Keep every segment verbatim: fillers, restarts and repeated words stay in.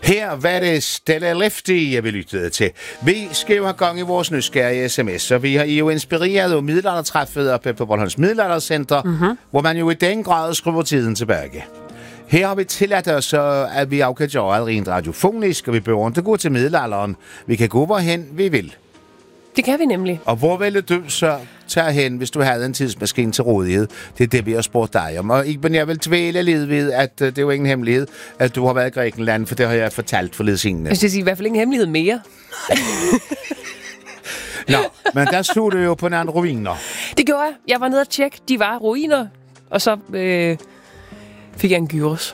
Her var det Stella Lefty, jeg vil lytte til. Vi skal jo have gang i vores nysgerrige sms, så vi har jo inspireret af middelaldertræffet oppe på Bornholms Middelaldercenter, mm-hmm. hvor man jo i den grad skriver tiden tilbage. Her har vi tilladt os, at vi også kan gøre det rent radiofonisk, og vi behøver ikke gå til middelalderen. Vi kan gå hvorhen vi vil. Det kan vi nemlig. Og hvor ville du så tage hen, hvis du havde en tidsmaskine til rådighed? Det er det, vi har spurgt dig om. Og men jeg vil tvæle lidt ved, at uh, det er jo ingen hemmelighed, at du har været i Grækenland, for det har jeg fortalt for lidt senere. Jeg skal sige, i hvert fald ingen hemmelighed mere. Nå, men der stod du jo på nogle ruiner. Det gjorde jeg. Jeg var nede og tjekke. De var ruiner, og så øh, fik jeg en gyros.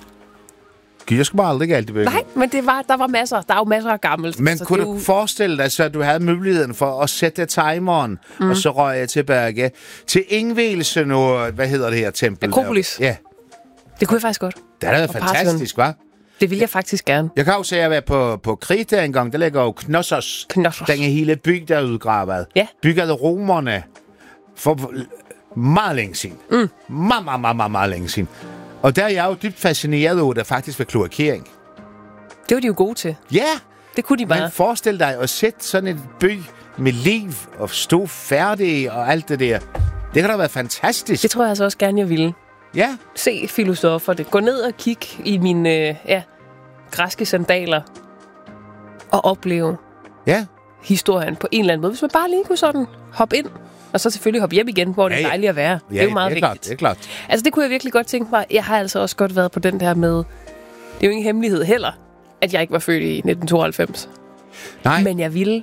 Jeg skal bare aldrig galt i bøger. Nej, men det var, der var masser. Der er jo masser af gammelt. Men kunne du jo... forestille dig, så at du havde muligheden for at sætte timeren, mm. og så røg jeg tilbage til indvielsen og, hvad hedder det her tempel? Akropolis. Ja. Det kunne jeg faktisk godt. Det er da fantastisk, hva'? Det vil jeg faktisk gerne. Jeg kan jo se, at jeg var på, på Kreta engang. Der ligger jo Knossos. Knossos. Den hele by, der er udgravet. Ja. Byggede romerne for meget længe siden. Mm. Meget, meget, meget, meget, meget længe siden. Og der er jeg jo dybt fascineret over, der faktisk var kloakering. Det var de jo gode til. Ja! Det kunne de bare. Men forestil dig at sætte sådan en by med liv og stå færdig og alt det der. Det kan da være fantastisk. Det tror jeg altså også gerne, jeg ville. Ja. Se filosofer. Det. Gå ned og kig i mine øh, ja, græske sandaler og opleve ja. historien på en eller anden måde. Hvis man bare lige kunne sådan hoppe ind, og så selvfølgelig hoppe hjem igen, hvor det er ja, ja. dejligt at være. Ja, det er jo meget det er vigtigt. klart, det er klart. Altså, det kunne jeg virkelig godt tænke mig. Jeg har altså også godt været på den der med... Det er jo ingen hemmelighed heller, at jeg ikke var født i nitten tooghalvfems. Nej. Men jeg ville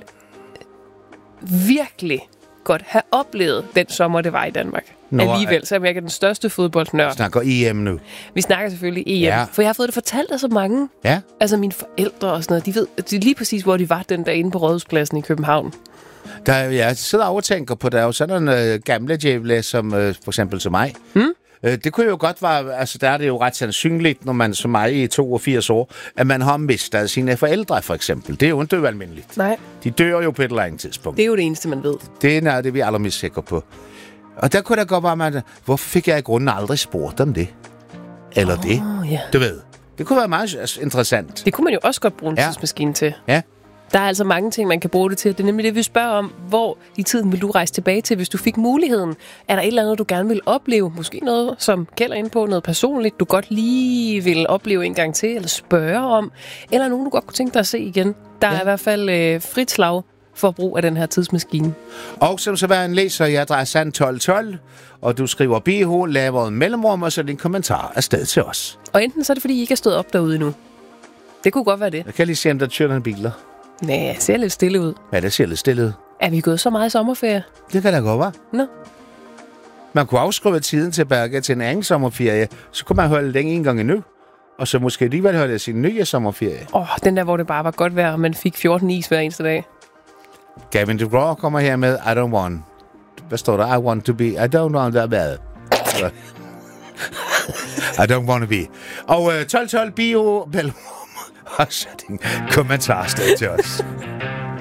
virkelig godt have oplevet den sommer, det var i Danmark. Nå, alligevel, så er jeg den største fodboldnørd. Vi snakker E M nu. Vi snakker selvfølgelig E M, ja. For jeg har fået det fortalt af så mange. Ja. Altså mine forældre og sådan noget, de ved de lige præcis, hvor de var den der inde på Rådhuspladsen i København. Der, jeg sidder og overtænker på, der er jo sådan nogle øh, gamle djævle, som øh, for eksempel som mig. Hmm? Øh, det kunne jo godt være, altså der er det jo ret sandsynligt, når man som mig i toogfirs år, at man har mistet sine forældre, for eksempel. Det er jo ikke almindeligt. Nej. De dør jo på et eller andet tidspunkt. Det er jo det eneste, man ved. Det er noget, det vi er allermest sikre på. Og der kunne da godt være, man, hvorfor fik jeg i grunden aldrig spurgt om det? Eller oh, det? Ja. Du ved. Det kunne være meget interessant. Det kunne man jo også godt bruge en ja. tidsmaskine til. Ja. Der er altså mange ting, man kan bruge det til. Det er nemlig det, vi spørger om. Hvor i tiden vil du rejse tilbage til, hvis du fik muligheden? Er der et eller andet, du gerne vil opleve? Måske noget, som gælder ind på noget personligt, du godt lige vil opleve en gang til, eller spørge om? Eller nogen, du godt kunne tænke dig at se igen? Der ja. er i hvert fald øh, frit slag for brug af den her tidsmaskine. Og som så var en læser, jeg drejer sand tolv tolv, og du skriver B H, laver en mellemrum, og så din kommentar afsted til os. Og enten så er det, fordi I ikke er stået op derude endnu. Det kunne godt være det. Jeg kan lige se, om der kører nogle biler. Nej, det ser lidt stille ud. Ja, det ser lidt stille ud. Er vi gået så meget i sommerferie? Det kan da godt være. Nå. Man kunne afskrive tiden tilbage til en anden sommerferie, så kunne man holde den en gang endnu. Og så måske alligevel holde sin nye sommerferie. Åh, oh, den der, hvor det bare var godt vejr, og man fik fjorten is hver eneste dag. Gavin DeGraw kommer her med I don't want. Hvad står der? I want to be. I don't want to be. I don't want to be. Og uh, tolv tolv bio. Og så din kommentar sted til os.